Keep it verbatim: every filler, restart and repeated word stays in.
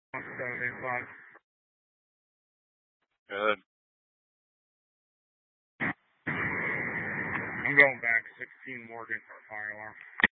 seventy-five. Good. I'm going back sixteen Morgan for fire alarm.